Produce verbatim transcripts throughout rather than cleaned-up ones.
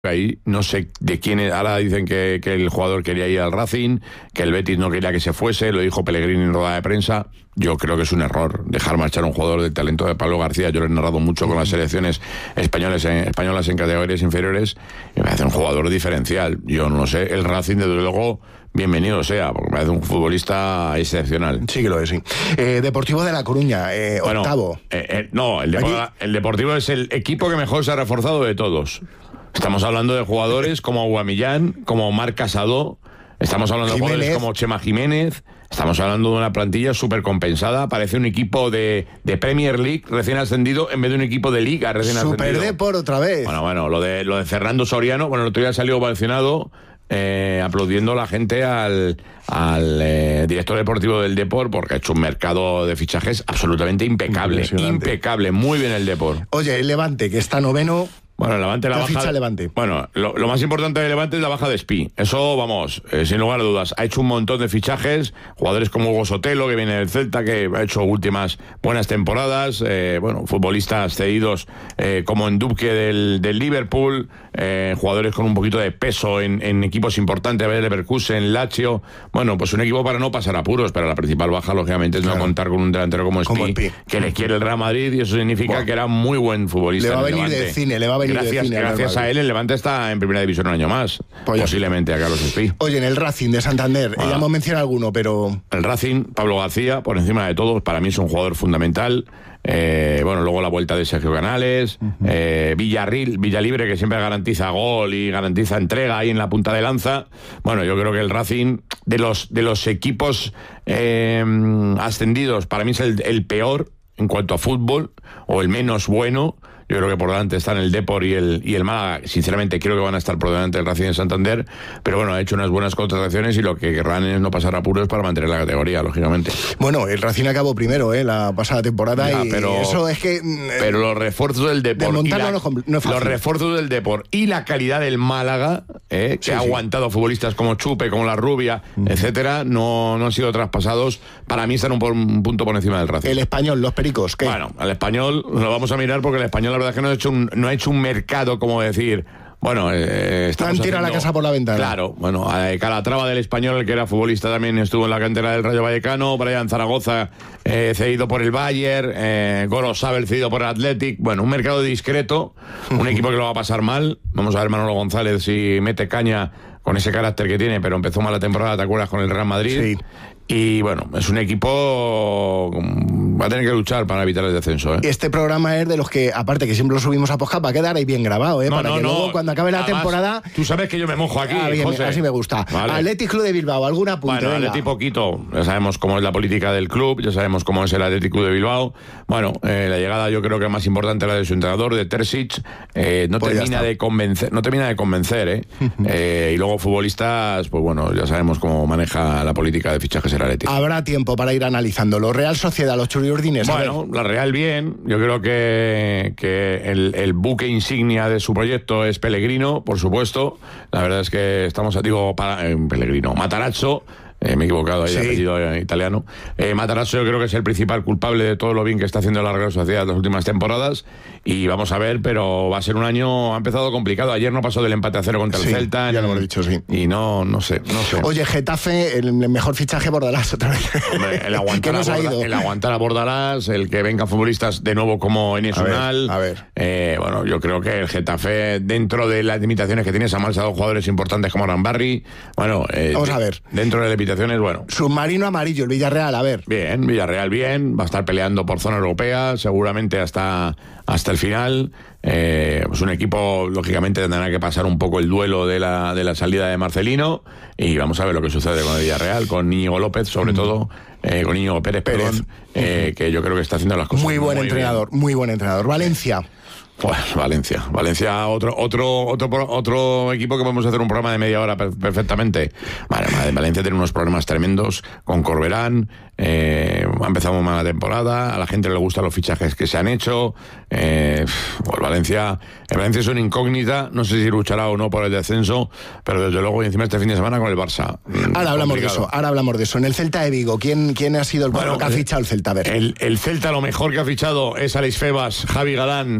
ahí, no sé de quién es. Ahora dicen que, que el jugador quería ir al Racing, que el Betis no quería que se fuese, lo dijo Pellegrini en rueda de prensa. Yo creo que es un error dejar marchar a un jugador del talento de Pablo García. Yo lo he narrado mucho con las selecciones españolas en, españolas en categorías inferiores y me parece un jugador diferencial. Yo no sé, el Racing desde luego bienvenido sea, porque me parece un futbolista excepcional. Sí que lo es, sí. Eh, Deportivo de La Coruña, eh, bueno, octavo. Eh, eh, no, el, Depo- el Deportivo es el equipo que mejor se ha reforzado de todos. Estamos hablando de jugadores como Aubameyang, como Marc Casado, estamos hablando Jiménez. de jugadores como Chema Jiménez, estamos hablando de una plantilla súper compensada, parece un equipo de, de Premier League recién ascendido en vez de un equipo de Liga recién Super ascendido. Super Depor otra vez. Bueno, bueno, lo de, lo de Fernando Soriano, bueno, el otro día salió ovacionado, eh, aplaudiendo la gente al, al eh, director deportivo del Depor, porque ha hecho un mercado de fichajes absolutamente impecable, impecable, muy bien el Depor. Oye, el Levante, que está noveno. Bueno, el Levante la ¿Qué baja. ficha Levante? Bueno, lo, lo más importante de Levante es la baja de Spi. Eso, vamos, eh, sin lugar a dudas. Ha hecho un montón de fichajes. Jugadores como Hugo Sotelo, que viene del Celta, que ha hecho últimas buenas temporadas. Eh, bueno, futbolistas cedidos eh, como en Dubke del, del Liverpool. Eh, jugadores con un poquito de peso en, en equipos importantes, Leverkusen, Lazio. Bueno, pues un equipo para no pasar apuros, pero la principal baja, lógicamente, es claro. no contar con un delantero como Spi, que le quiere el Real Madrid, y eso significa bueno. que era muy buen futbolista. Le va a venir de cine, le va a venir Gracias, de cine, gracias a él, el Levante está en primera división un año más. Pues posiblemente a Carlos Spi. Oye, en el Racing de Santander, bueno, ya hemos mencionado alguno, pero... El Racing, Pablo García, por encima de todos, para mí es un jugador fundamental. Eh, bueno, luego la vuelta de Sergio Canales, uh-huh. eh, Villarreal, Villalibre, que siempre garantiza gol y garantiza entrega ahí en la punta de lanza. Bueno, yo creo que el Racing, de los, de los equipos eh, ascendidos, para mí es el, el peor en cuanto a fútbol, o el menos bueno. Yo creo que por delante están el Depor y el, y el Málaga. Sinceramente creo que van a estar por delante del Racing de Santander, pero bueno, ha hecho unas buenas contrataciones y lo que querrán es no pasar apuros para mantener la categoría, lógicamente. Bueno, el Racing acabó primero, ¿eh? La pasada temporada, ya, y pero, eso es que... Pero los refuerzos del Depor... De y la, no, no es los refuerzos del Depor y la calidad del Málaga, ¿eh? que sí, ha sí. aguantado futbolistas como Chupe, como La Rubia, mm. etcétera, no, no han sido traspasados. Para mí están un, por, un punto por encima del Racing. El Español, los Pericos, ¿qué? Bueno, al Español lo vamos a mirar porque el Español la verdad es que no ha hecho un... no ha hecho un mercado, como decir, bueno, eh, estamos han tirado haciendo, la casa por la ventana. Claro, bueno, eh, Calatrava del Español, el que era futbolista, también estuvo en la cantera del Rayo Vallecano, Brian Zaragoza eh, cedido por el Bayern, eh, Goro Sabel cedido por el Athletic. Bueno, un mercado discreto, un equipo que lo va a pasar mal. Vamos a ver Manolo González si mete caña con ese carácter que tiene, pero empezó mal la temporada, ¿te acuerdas? Con el Real Madrid. Sí. Y bueno, es un equipo... va a tener que luchar para evitar el descenso, ¿eh? Este programa es de los que, aparte que siempre lo subimos a podcast, va a quedar ahí bien grabado, ¿eh? No, para no, que no. luego, cuando acabe la Además, temporada... Tú sabes que yo me mojo aquí, ah, bien, José. Así me gusta. Vale. Athletic Club de Bilbao, ¿algún apunte? Bueno, Athletic poquito. Ya sabemos cómo es la política del club, ya sabemos cómo es el Athletic Club de Bilbao. Bueno, eh, la llegada yo creo que más importante la de su entrenador, de Terzic. Eh, no, pues termina de convencer, no termina de convencer, ¿eh? eh y luego futbolistas, pues bueno, ya sabemos cómo maneja la política de fichajes el Athletic. Habrá tiempo para ir analizándolo. Real Sociedad, los churiurdines. Bueno, la Real bien. Yo creo que, que el, el buque insignia de su proyecto es Pellegrino, por supuesto. La verdad es que estamos, digo, para, eh, Pellegrino, Matarazzo. Eh, me he equivocado ahí, sí. apellido italiano. Eh, Matarazzo yo creo que es el principal culpable de todo lo bien que está haciendo la Real Sociedad las últimas temporadas. Y vamos a ver, pero va a ser un año, ha empezado complicado. Ayer no pasó del empate a cero contra sí, el Celta. Ya lo hemos dicho, sí. Y no, no sé, no sé. Oye, Getafe, el mejor fichaje Bordalás otra vez. Hombre, el aguantar, a Borda, el aguantar a Bordalás, el que vengan futbolistas de nuevo como Enes Unal. A ver, a ver. Eh, bueno, yo creo que el Getafe, dentro de las limitaciones que tiene, se ha malsado jugadores importantes como Arambarri. Bueno, eh, vamos a ver. Dentro de las limitaciones, bueno. Submarino amarillo, el Villarreal, a ver. Bien, Villarreal bien, va a estar peleando por zona europea, seguramente hasta, hasta el final. Eh, pues un equipo, lógicamente, tendrá que pasar un poco el duelo de la, de la salida de Marcelino, y vamos a ver lo que sucede con el Villarreal, con Íñigo López, sobre mm. todo, eh, con Íñigo Pérez, Pérez. Perdón, eh, mm. que yo creo que está haciendo las cosas muy buen muy entrenador, bien. muy buen entrenador. Valencia. Pues Valencia, Valencia, otro, otro, otro, otro equipo que podemos hacer un programa de media hora per- perfectamente. Vale, Valencia tiene unos problemas tremendos con Corberán. Eh, ha empezado muy mala temporada, a la gente le gustan los fichajes que se han hecho. Eh, pues Valencia, el Valencia es una incógnita, no sé si luchará o no por el descenso, pero desde luego, y encima este fin de semana con el Barça. Ahora hablamos complicado. de eso, ahora hablamos de eso. En el Celta de Vigo, ¿quién, quién ha sido el bueno, que ha fichado el Celta? A ver. El, el Celta lo mejor que ha fichado es Alex Febas, Javi Galán. Yo creo que son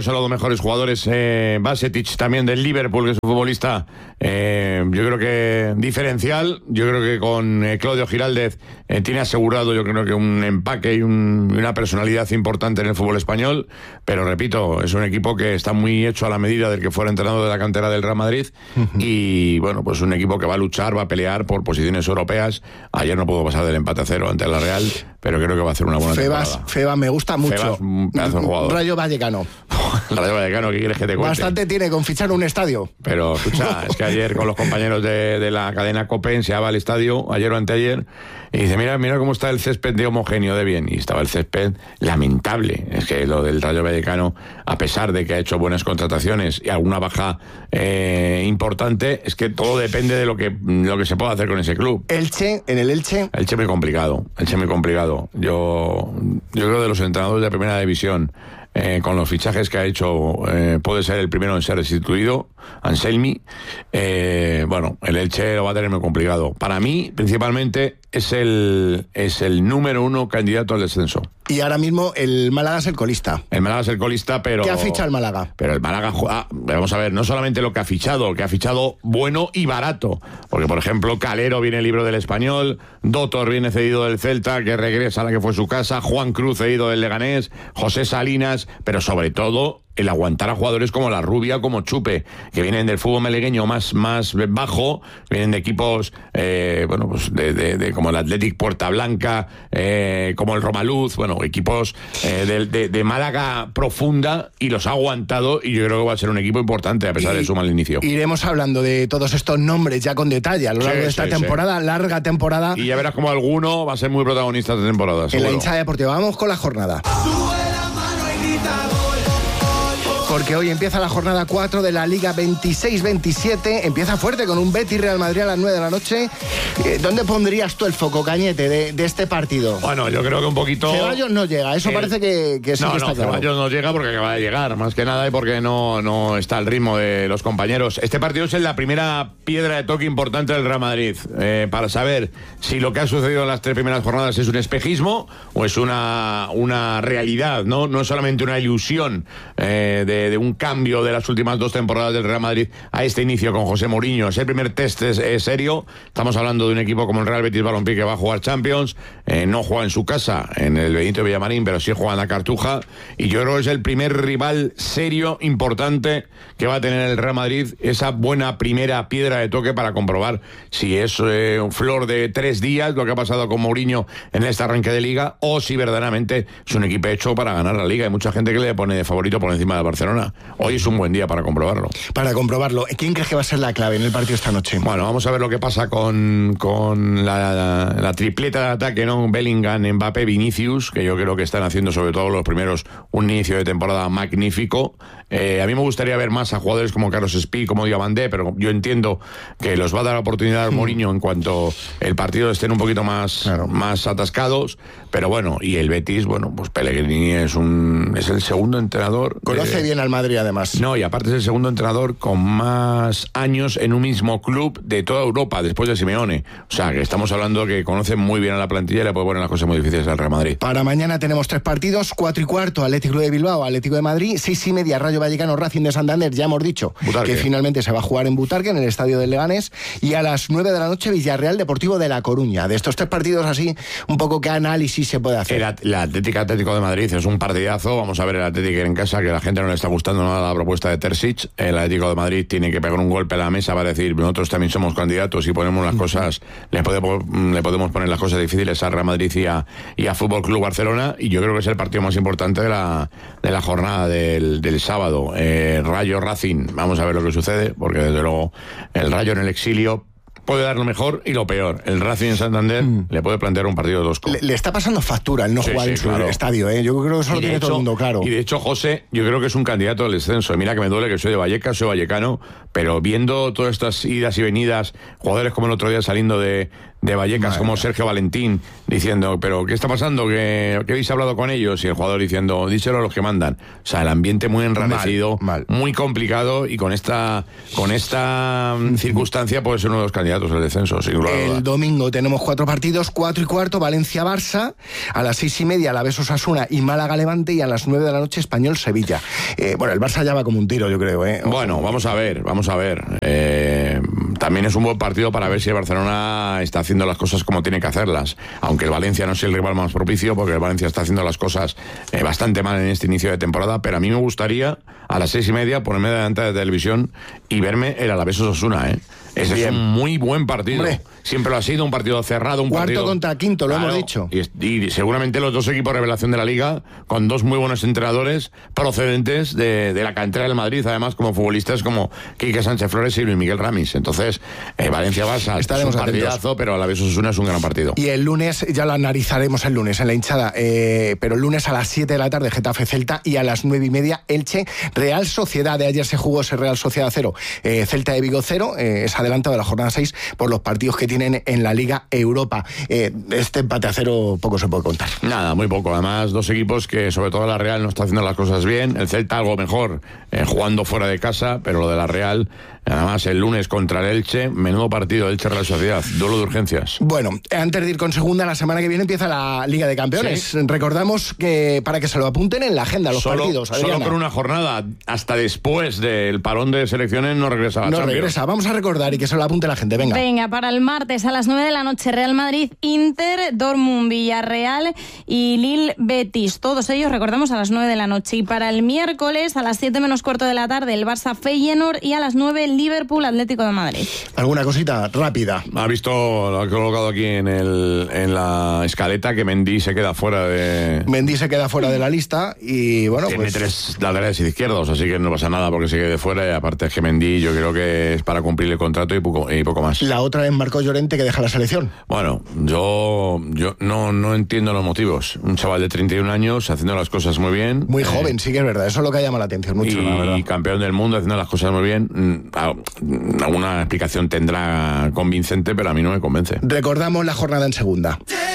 a los dos mejores jugadores, eh, Basetic también del Liverpool, que es un futbolista, eh, yo creo que diferencial. Yo creo que con eh, Claudio Giraldez eh, tiene asegurado, yo creo que un empaque y un, una personalidad importante en el fútbol español. Pero repito, es un equipo que está muy hecho a la medida del que fuera entrenador de la cantera del Real Madrid. Uh-huh. Y bueno, pues un equipo que va a luchar, va a pelear por posiciones europeas. Ayer no pudo pasar del empate a cero ante la Real, pero creo que va a hacer una buena Febas, temporada. Febas me gusta mucho. Febas, un pedazo de jugador. Rayo Vallecano. Rayo Vallecano, ¿qué quieres que te cuente? Bastante tiene con fichar un estadio. Pero escucha, es que ayer con los compañeros de, de la cadena COPE enseñaba el estadio, ayer o anteayer, y dice, mira, mira cómo está el césped de homogéneo de bien. Y estaba el césped lamentable. Es que lo del Rayo Vallecano, a pesar de que ha hecho buenas contrataciones y alguna baja eh, importante, es que todo depende de lo que, lo que se pueda hacer con ese club. Elche, en el Elche. Elche muy complicado, Elche muy complicado. Yo, yo creo de los entrenadores de primera división, Eh, con los fichajes que ha hecho, eh, puede ser el primero en ser destituido, Anselmi. Eh, bueno, el Elche lo va a tener muy complicado. Para mí, principalmente, es el, es el número uno candidato al descenso. Y ahora mismo el Málaga es el colista. El Málaga es el colista, pero... ¿Qué ha fichado el Málaga? Pero el Málaga, ah, vamos a ver, no solamente lo que ha fichado, que ha fichado bueno y barato. Porque, por ejemplo, Calero viene libro del Español, Dotor viene cedido del Celta, que regresa a la que fue su casa, Juan Cruz cedido del Leganés, José Salinas, pero sobre todo el aguantar a jugadores como La Rubia, como Chupe, que vienen del fútbol malagueño más, más bajo, vienen de equipos, eh, bueno, pues de, de, de como el Athletic Puerta Blanca, eh, como el Romaluz, bueno, equipos eh, de, de, de Málaga profunda, y los ha aguantado, y yo creo que va a ser un equipo importante a pesar y de su mal inicio. Iremos hablando de todos estos nombres ya con detalle a lo largo sí, de esta sí, temporada, sí. larga temporada. Y ya verás como alguno va a ser muy protagonista esta temporada. En seguro. la hinchada deportiva. Vamos con la jornada. Porque hoy empieza la jornada cuatro de la Liga veintiséis veintisiete. Empieza fuerte con un Betis Real Madrid a las nueve de la noche. ¿Dónde pondrías tú el foco, Cañete, de, de este partido? Bueno, yo creo que un poquito... Ceballos no llega, eso eh... parece que, que sí no, que está no, claro. Ceballos no llega porque acaba de llegar, más que nada, y porque no, no está al ritmo de los compañeros. Este partido es la primera piedra de toque importante del Real Madrid, eh, para saber si lo que ha sucedido en las tres primeras jornadas es un espejismo o es una, una realidad, ¿no? No es solamente una ilusión eh, de De, de un cambio de las últimas dos temporadas del Real Madrid a este inicio con José Mourinho. Es el primer test es, es serio. Estamos hablando de un equipo como el Real Betis Balompié que va a jugar Champions, eh, no juega en su casa, en el Benito Villamarín, pero sí juega en la Cartuja, y yo creo que es el primer rival serio, importante, que va a tener el Real Madrid, esa buena primera piedra de toque para comprobar si es eh, un flor de tres días lo que ha pasado con Mourinho en este arranque de Liga, o si verdaderamente es un equipo hecho para ganar la Liga. Hay mucha gente que le pone de favorito por encima de Barcelona. Hoy es un buen día para comprobarlo. Para comprobarlo. ¿Quién crees que va a ser la clave en el partido esta noche? Bueno, vamos a ver lo que pasa con, con la, la, la tripleta de ataque, ¿no? Bellingham, Mbappé, Vinicius, que yo creo que están haciendo sobre todo los primeros un inicio de temporada magnífico. Eh, a mí me gustaría ver más a jugadores como Carlos Espí, como Diabandé, pero yo entiendo que los va a dar la oportunidad a Mourinho en cuanto el partido estén un poquito más, claro. más atascados. Pero bueno, y el Betis, bueno, pues Pellegrini es un es el segundo entrenador. Conoce de, bien al Madrid, además. No, y aparte es el segundo entrenador con más años en un mismo club de toda Europa, después de Simeone. O sea, que estamos hablando que conoce muy bien a la plantilla y le puede poner las cosas muy difíciles al Real Madrid. Para mañana tenemos tres partidos, cuatro y cuarto, Atlético de Bilbao, Atlético de Madrid, seis y media, Rayo Vallecano, Racing de Santander. Ya hemos dicho Butarque. Que finalmente se va a jugar en Butarque, en el estadio del Leganés, y a las nueve de la noche, Villarreal Deportivo de La Coruña. De estos tres partidos así, un poco qué análisis se puede hacer. El, el Atlético Atlético de Madrid es un partidazo. Vamos a ver el Atlético en casa, que a la gente no le está gustando nada la propuesta de Terzic. El Atlético de Madrid tiene que pegar un golpe a la mesa para decir, nosotros también somos candidatos y ponemos las cosas, le podemos, le podemos poner las cosas difíciles a Real Madrid y a, y a Fútbol Club Barcelona, y yo creo que es el partido más importante de la, de la jornada del, del sábado. Eh, Rayo Racing, vamos a ver lo que sucede, porque desde luego el Rayo en el exilio puede dar lo mejor y lo peor. El Racing en Santander mm. le puede plantear un partido de dos cosas. Le, le está pasando factura el no sí, jugar sí, en su claro. estadio, ¿eh? Yo creo que eso lo tiene hecho, todo el mundo claro. Y de hecho, José, yo creo que es un candidato al descenso. Mira que me duele que soy de Vallecas, soy vallecano, pero viendo todas estas idas y venidas, jugadores como el otro día saliendo de, de Vallecas, Madre como Sergio Valentín, diciendo, pero ¿qué está pasando? ¿Qué, qué habéis hablado con ellos? Y el jugador diciendo, díselo a los que mandan. O sea, el ambiente muy enrarecido, mal, mal. muy complicado, y con esta con esta circunstancia puede ser uno de los candidatos al descenso, sin duda. El domingo tenemos cuatro partidos, cuatro y cuarto, Valencia-Barça, a las seis y media Alavés-Osasuna y Málaga-Levante, y a las nueve de la noche Español-Sevilla. Eh, bueno, el Barça ya va como un tiro, yo creo. ¿eh? Bueno, vamos a ver, vamos a ver. Eh, también es un buen partido para ver si el Barcelona está haciendo las cosas como tiene que hacerlas, aunque el Valencia no es el rival más propicio, porque el Valencia está haciendo las cosas eh, bastante mal en este inicio de temporada, pero a mí me gustaría a las seis y media ponerme delante de la televisión y verme el Alavés-Osasuna, ¿eh? Ese Bien. es un muy buen partido. Hombre. Siempre lo ha sido, un partido cerrado, un Cuarto partido... contra quinto, lo claro, hemos dicho. Y, y seguramente los dos equipos revelación de la Liga, con dos muy buenos entrenadores procedentes de, de la cantera del Madrid, además como futbolistas como Quique Sánchez Flores y Luis Miguel Ramis. Entonces, eh, Valencia-Barça es un partidazo, pero a la vez Osasuna es un gran partido. Y el lunes, ya lo analizaremos el lunes en la hinchada, eh, pero el lunes a las siete de la tarde Getafe-Celta, y a las nueve y media Elche-Real Sociedad. De ayer se jugó ese Real Sociedad cero, eh, Celta de Vigo cero, eh, es adelantado de la jornada seis por los partidos que tienen en la Liga Europa. Eh, este empate a cero poco se puede contar. Nada, muy poco. Además, dos equipos que sobre todo la Real no está haciendo las cosas bien. El Celta algo mejor, eh, jugando fuera de casa, pero lo de la Real, además el lunes contra el Elche, menudo partido, Elche-Real Sociedad, duelo de urgencias. Bueno, antes de ir con segunda, la semana que viene empieza la Liga de Campeones. ¿Sí? Recordamos que para que se lo apunten en la agenda los solo, partidos. Adriana. Solo por una jornada, hasta después del parón de selecciones no regresa a la No Champions. regresa, vamos a recordar y que se lo apunte la gente, venga. Venga, para el martes a las nueve de la noche, Real Madrid, Inter, Dortmund, Villarreal y Lille, Betis. Todos ellos, recordamos, a las nueve de la noche. Y para el miércoles, a las siete menos cuarto de la tarde, el Barça, Feyenoord, y a las nueve, Liverpool, Atlético de Madrid. ¿Alguna cosita rápida? Ha visto, lo he colocado aquí en, el, en la escaleta, que Mendy se queda fuera de... Mendy se queda fuera de la lista y bueno, Tiene pues... tres laterales izquierdos, así que no pasa nada porque se quede fuera, y aparte es que Mendy yo creo que es para cumplir el contrato y poco, y poco más. La otra es Marco Llorente, que deja la selección. Bueno, yo, yo no, no entiendo los motivos. Un chaval de treinta y un años haciendo las cosas muy bien. Muy eh, joven, sí que es verdad. Eso es lo que llama la atención mucho, y, la verdad. Y campeón del mundo haciendo las cosas muy bien. Alguna explicación tendrá convincente, pero a mí no me convence. Recordamos la jornada en segunda.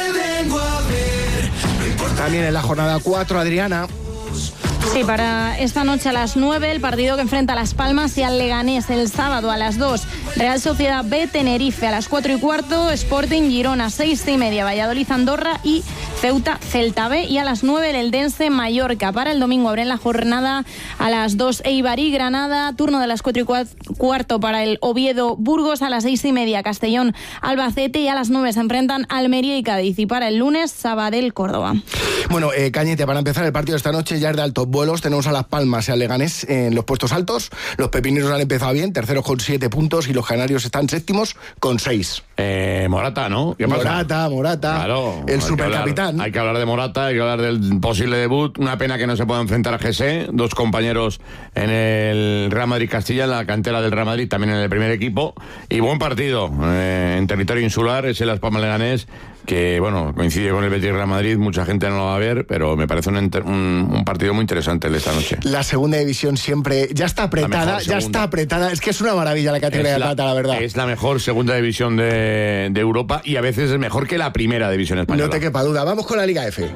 También en la jornada cuatro, Adriana. Sí, para esta noche a las nueve, el partido que enfrenta a Las Palmas y al Leganés. El sábado a las dos, Real Sociedad B, Tenerife. A las cuatro y cuarto, Sporting Girona. Seis y media, Valladolid, Andorra y Ceuta, Celta B. Y a las nueve, el Eldense, Mallorca. Para el domingo abren la jornada a las dos, Eibar y Granada. Turno de las cuatro y cuarto para el Oviedo, Burgos. A las seis y media, Castellón, Albacete. Y a las nueve se enfrentan Almería y Cádiz. Y para el lunes, Sabadell, Córdoba. Bueno, eh, Cañete, para empezar el partido de esta noche ya es de altos vuelos. Tenemos a Las Palmas y al Leganés en los puestos altos. Los pepineros han empezado bien, terceros con siete puntos, y los canarios están séptimos con seis. Eh, Morata, ¿no? ¿Qué pasa? Morata, Morata, claro, el supercapitán. Hay que hablar de Morata, hay que hablar del posible debut. Una pena que no se pueda enfrentar a José, dos compañeros en el Real Madrid Castilla, en la cantera del Real Madrid, también en el primer equipo. Y buen partido eh, en territorio insular, es el Las Palmas Leganés, que bueno, coincide con el Betis Real Madrid, mucha gente no lo va a ver, pero me parece un, un, un partido muy interesante el de esta noche. La segunda división siempre ya está apretada, ya está apretada, es que es una maravilla la categoría de plata, la verdad. Es la mejor segunda división de, de Europa, y a veces es mejor que la primera división española. No te quepa duda, vamos con la Liga F.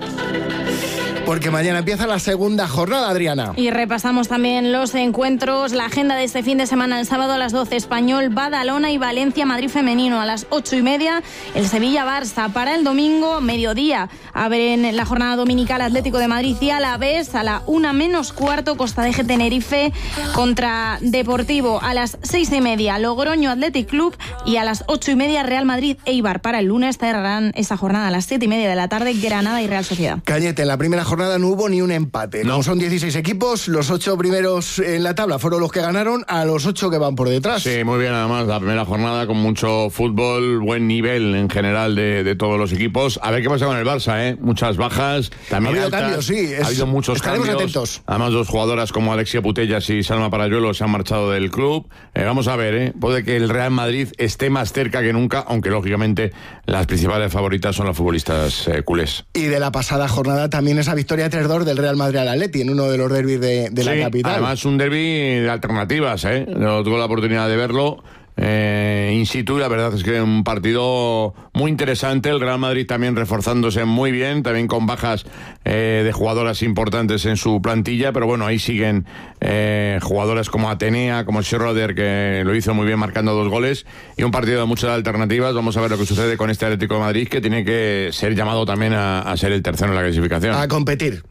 Porque mañana empieza la segunda jornada, Adriana. Y repasamos también los encuentros, la agenda de este fin de semana. El sábado a las doce, Español, Badalona y Valencia, Madrid femenino. A las ocho y media, el Sevilla-Barça. Para el domingo, mediodía, abren la jornada dominical Atlético de Madrid y Alavés. A la una menos cuarto, Costa de Eje Tenerife contra Deportivo. A las seis y media, Logroño Athletic Club. Y a las ocho y media, Real Madrid Eibar. Para el lunes cerrarán esa jornada a las siete y media de la tarde, Granada y Real Sociedad. Cañete, en la primera jornada no hubo ni un empate. No. Como son dieciséis equipos, los ocho primeros en la tabla fueron los que ganaron a los ocho que van por detrás. Sí, muy bien, además, la primera jornada con mucho fútbol, buen nivel en general de, de todos los equipos. A ver qué pasa con el Barça, ¿eh? Muchas bajas, también ha habido altas, cambios, sí. Es, ha habido muchos estaremos cambios. atentos. Además, dos jugadoras como Alexia Putellas y Salma Parayuelo se han marchado del club. Eh, vamos a ver, ¿eh? Puede que el Real Madrid esté más cerca que nunca, aunque lógicamente las principales favoritas son las futbolistas eh, culés. Y de la pasada jornada también esa victoria victoria tres dos del Real Madrid al Atleti en uno de los derbis de, de sí, la capital. Además, un derbi de alternativas, ¿eh? Yo tuve la oportunidad de verlo eh, in situ. La verdad es que un partido muy interesante. El Real Madrid también reforzándose muy bien, también con bajas eh, de jugadoras importantes en su plantilla, pero bueno, ahí siguen eh, jugadoras como Atenea, como Schroeder, que lo hizo muy bien marcando dos goles, y un partido de muchas alternativas. Vamos a ver lo que sucede con este Atlético de Madrid, que tiene que ser llamado también a, a ser el tercero en la clasificación. A competir.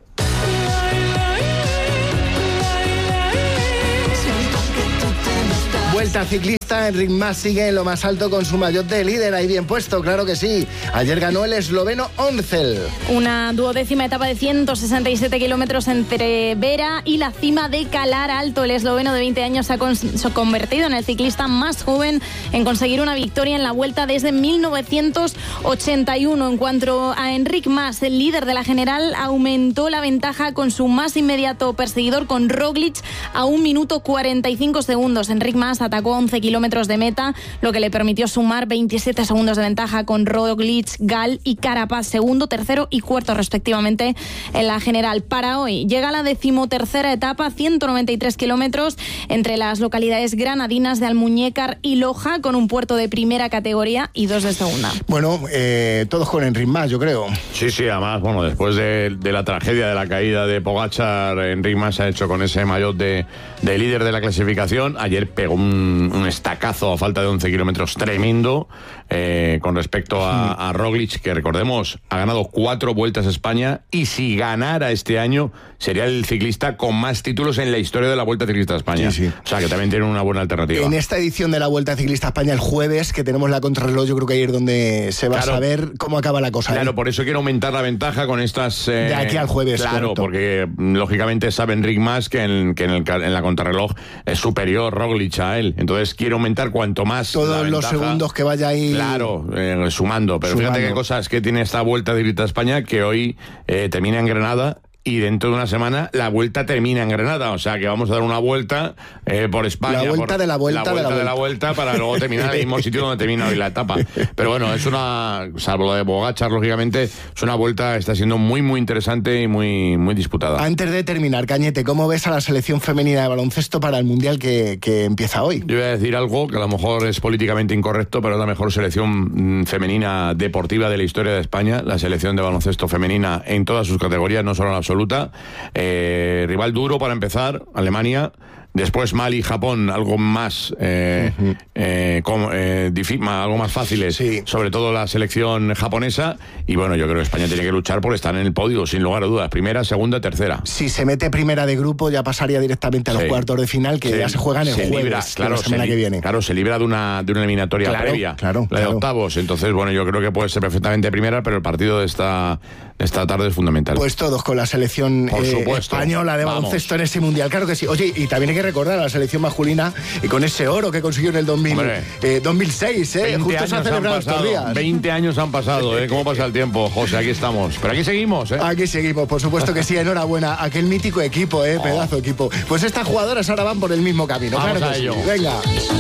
Vuelta ciclista, Enric Mas sigue en lo más alto con su maillot de líder, ahí bien puesto, claro que sí. Ayer ganó el esloveno Oncel. Una duodécima etapa de ciento sesenta y siete kilómetros entre Vera y la cima de Calar Alto. El esloveno de veinte años se ha, con, se ha convertido en el ciclista más joven en conseguir una victoria en la Vuelta desde mil novecientos ochenta y uno. En cuanto a Enric Mas, el líder de la general, aumentó la ventaja con su más inmediato perseguidor, con Roglic, a un minuto cuarenta y cinco segundos. Enric Mas atacó a once kilómetros de meta, lo que le permitió sumar veintisiete segundos de ventaja con Roglic, Gal y Carapaz, segundo, tercero y cuarto respectivamente en la general. Para hoy llega la decimotercera etapa, ciento noventa y tres kilómetros entre las localidades granadinas de Almuñécar y Loja, con un puerto de primera categoría y dos de segunda. Bueno, eh, todos con Enric Mas, yo creo. Sí, sí, además, bueno, después de, de la tragedia de la caída de Pogačar, Enric Mas ha hecho con ese maillot de, de líder de la clasificación. Ayer pegó un, un estacazo a falta de once kilómetros tremendo eh, con respecto a, a Roglic, que recordemos, ha ganado cuatro Vueltas a España, y si ganara este año sería el ciclista con más títulos en la historia de la Vuelta Ciclista a España. Sí, sí. O sea, que también tiene una buena alternativa. En esta edición de la Vuelta Ciclista a España, el jueves, que tenemos la contrarreloj, yo creo que ahí es donde se va Claro. a saber cómo acaba la cosa. Claro, ¿eh? por eso quiero aumentar la ventaja con estas... Eh, de aquí al jueves. Claro, correcto. porque lógicamente sabe Enric Mas que, en, que en, el, en la contrarreloj es superior Roglic a él. Entonces quiero aumentar cuanto más todos la los ventaja, segundos que vaya ahí. Claro, eh, sumando. Pero Sumando. fíjate qué cosas que tiene esta Vuelta Ciclista a España, que hoy eh, termina en Granada, y dentro de una semana la Vuelta termina en Granada. O sea que vamos a dar una vuelta eh, por España. La vuelta por, de la vuelta, la vuelta de la de la vuelta, para luego terminar en el mismo sitio donde termina hoy la etapa. Pero bueno, es una, salvo lo de Pogačar, lógicamente, es una vuelta, está siendo muy, muy interesante y muy, muy disputada. Antes de terminar, Cañete, ¿cómo ves a la selección femenina de baloncesto para el Mundial que, que empieza hoy? Yo voy a decir algo que a lo mejor es políticamente incorrecto, pero es la mejor selección femenina deportiva de la historia de España, la selección de baloncesto femenina en todas sus categorías, no solo en absoluta. Eh, rival duro para empezar, Alemania. Después Mali y Japón, algo más eh, uh-huh. eh, com, eh, difí- algo más fáciles, sí. Sobre todo la selección japonesa. Y bueno, yo creo que España tiene que luchar por estar en el podio, sin lugar a dudas. Primera, segunda, tercera. Si se mete primera de grupo, ya pasaría directamente a los sí. cuartos de final, que sí. ya se juegan el se jueves libra, claro, la semana li- que viene. Claro, se libra de una, de una eliminatoria claro, previa, claro, la claro. de octavos. Entonces, bueno, yo creo que puede ser perfectamente primera, pero el partido de esta, de esta tarde es fundamental. Pues todos con la selección por eh, supuesto. española de baloncesto en ese Mundial. Claro que sí. Oye, y también hay que recordar a la selección masculina, y con ese oro que consiguió en el dos mil, eh, dos mil seis, eh, justo se ha celebrado estos días. veinte años han pasado, ¿eh? ¿Cómo pasa el tiempo, José? Aquí estamos. Pero aquí seguimos, ¿eh? Aquí seguimos, por supuesto que sí. Enhorabuena. Aquel mítico equipo, ¿eh? Pedazo oh. equipo. Pues estas jugadoras ahora van por el mismo camino. Vamos claro a que ello. Sí. Venga.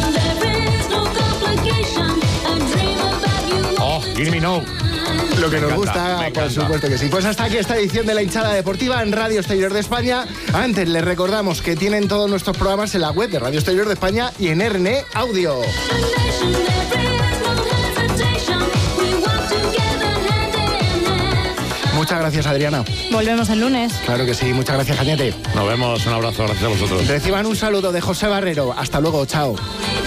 Oh, give me no. Lo que nos gusta, por supuesto que sí. Pues hasta aquí esta edición de La Hinchada Deportiva en Radio Exterior de España. Antes les recordamos que tienen todos nuestros programas en la web de Radio Exterior de España y en R N E Audio. Muchas gracias, Adriana. Volvemos el lunes. Claro que sí. Muchas gracias, Cañete. Nos vemos. Un abrazo. Gracias a vosotros. Reciban un saludo de José Barrero. Hasta luego. Chao.